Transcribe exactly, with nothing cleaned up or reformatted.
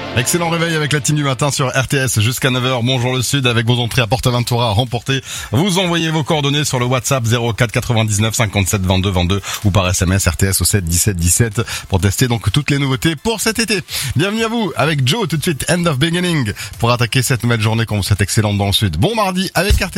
Excellent réveil avec la team du matin sur R T S jusqu'à neuf heures. Bonjour le Sud avec vos entrées à Porte-Aventura à remporter. Vous envoyez vos coordonnées sur le WhatsApp zéro quatre quatre-vingt-dix-neuf cinquante-sept vingt-deux vingt-deux ou par S M S R T S au sept dix-sept dix-sept pour tester donc toutes les nouveautés pour cet été. Bienvenue à vous avec Joe tout de suite, End of Beginning pour attaquer cette nouvelle journée qu'on vous souhaite excellente dans le Sud. Bon mardi avec R T S.